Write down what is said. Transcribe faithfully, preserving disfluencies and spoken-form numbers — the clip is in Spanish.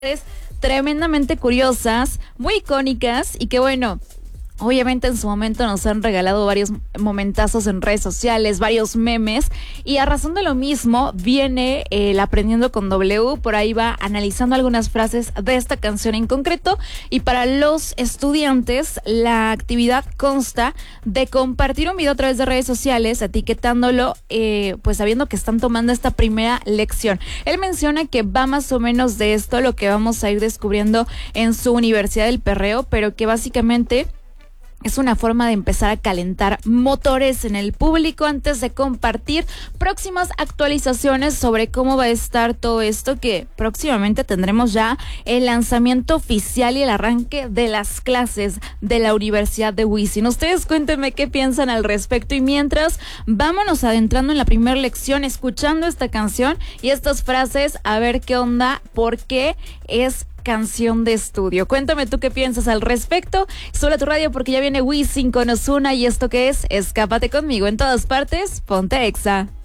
Tremendamente curiosas, muy icónicas y que bueno, obviamente en su momento nos han regalado varios momentazos en redes sociales, varios memes, y a razón de lo mismo viene el Aprendiendo con W, por ahí va analizando algunas frases de esta canción en concreto, y para los estudiantes la actividad consta de compartir un video a través de redes sociales, etiquetándolo, eh, pues sabiendo que están tomando esta primera lección. Él menciona que va más o menos de esto lo que vamos a ir descubriendo en su Universidad del Perreo, pero que básicamente es una forma de empezar a calentar motores en el público antes de compartir próximas actualizaciones sobre cómo va a estar todo esto, que próximamente tendremos ya el lanzamiento oficial y el arranque de las clases de la Universidad de Wisin. Ustedes cuéntenme qué piensan al respecto, y mientras vámonos adentrando en la primera lección, escuchando esta canción y estas frases, a ver qué onda, por qué es canción de estudio. Cuéntame tú qué piensas al respecto. Sube a tu radio porque ya viene Wisin con Ozuna, y esto que es Escápate Conmigo. En todas partes, ponte Exa.